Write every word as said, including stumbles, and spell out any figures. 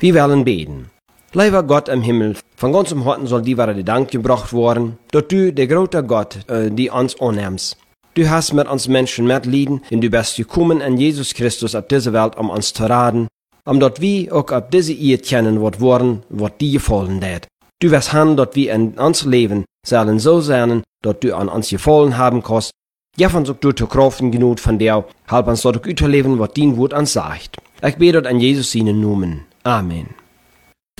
Wir wollen beten. Lieber Gott im Himmel, von ganzem Herzen soll dir wahre Dank gebracht worden, dass du, der große Gott, äh, die uns annimmst. Du hast mit uns Menschen mitleiden, und du bist gekommen in Jesus Christus auf diese Welt, um uns zu raten, um dass wir auch auf diese Erde kennen, was worden, was dir gefallen hat. Du wirst haben, dass wir in uns Leben sollen so sein, dass du an uns gefallen haben kannst. Ja, uns auch du zu Kraft genug von dir, halb uns dort auch überleben, was dein Wort uns sagt. Ich bete in Jesus seinen Namen. Amen.